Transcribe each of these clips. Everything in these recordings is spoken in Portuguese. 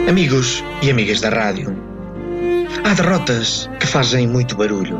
Amigos e amigas da rádio, há derrotas que fazem muito barulho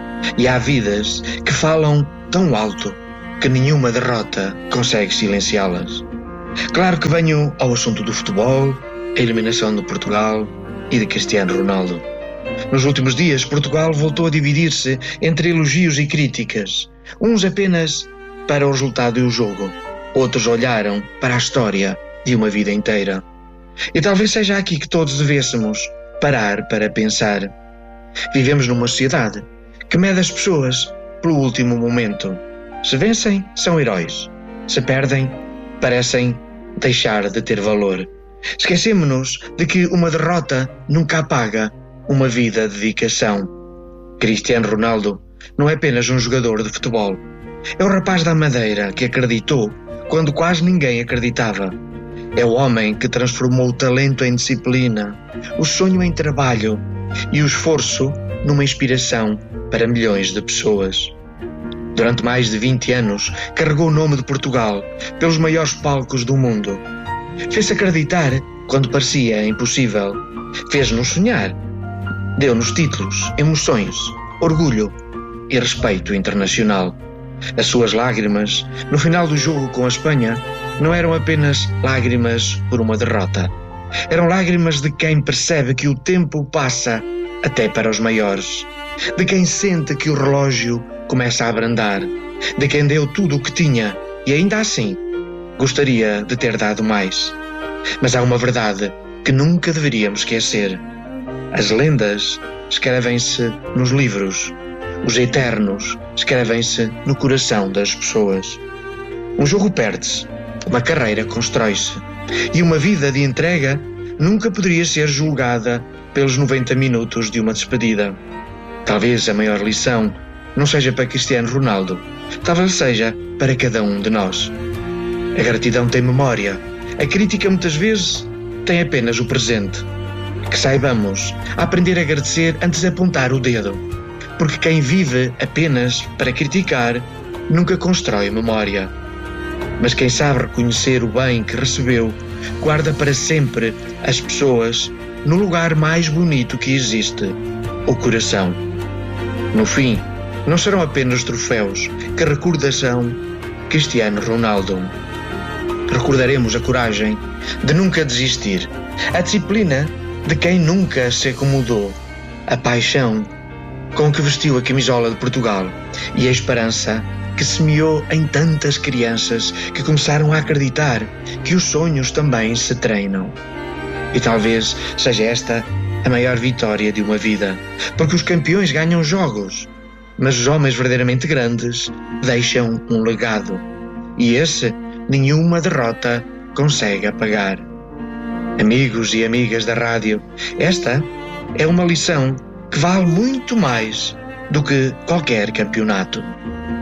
e há vidas que falam tão alto que nenhuma derrota consegue silenciá-las. Claro que venho ao assunto do futebol, a eliminação de Portugal e de Cristiano Ronaldo. Nos últimos dias, Portugal voltou a dividir-se entre elogios e críticas, uns apenas para o resultado e o jogo, outros olharam para a história de uma vida inteira. E talvez seja aqui que todos devêssemos parar para pensar. Vivemos numa sociedade que mede as pessoas pelo último momento. Se vencem, são heróis. Se perdem, parecem deixar de ter valor. Esquecemos-nos de que uma derrota nunca apaga uma vida de dedicação. Cristiano Ronaldo não é apenas um jogador de futebol. É o rapaz da Madeira que acreditou quando quase ninguém acreditava. É o homem que transformou o talento em disciplina, o sonho em trabalho e o esforço numa inspiração para milhões de pessoas. Durante mais de 20 anos, carregou o nome de Portugal pelos maiores palcos do mundo. Fez-se acreditar quando parecia impossível. Fez-nos sonhar. Deu-nos títulos, emoções, orgulho e respeito internacional. As suas lágrimas, no final do jogo com a Espanha, não eram apenas lágrimas por uma derrota. Eram lágrimas de quem percebe que o tempo passa até para os maiores. De quem sente que o relógio começa a abrandar. De quem deu tudo o que tinha e ainda assim gostaria de ter dado mais. Mas há uma verdade que nunca deveríamos esquecer. As lendas escrevem-se nos livros. Os eternos escrevem-se no coração das pessoas. Um jogo perde-se, uma carreira constrói-se, e uma vida de entrega nunca poderia ser julgada pelos 90 minutos de uma despedida. Talvez a maior lição não seja para Cristiano Ronaldo, talvez seja para cada um de nós. A gratidão tem memória, a crítica muitas vezes tem apenas o presente. Que saibamos aprender a agradecer antes de apontar o dedo. Porque quem vive apenas para criticar nunca constrói memória. Mas quem sabe reconhecer o bem que recebeu guarda para sempre as pessoas no lugar mais bonito que existe, o coração. No fim, não serão apenas troféus que recordarão Cristiano Ronaldo. Recordaremos a coragem de nunca desistir, a disciplina de quem nunca se acomodou, a paixão com que vestiu a camisola de Portugal e a esperança que semeou em tantas crianças que começaram a acreditar que os sonhos também se treinam. E talvez seja esta a maior vitória de uma vida, porque os campeões ganham jogos, mas os homens verdadeiramente grandes deixam um legado, e esse nenhuma derrota consegue apagar. Amigos e amigas da rádio, esta é uma lição que vale muito mais do que qualquer campeonato.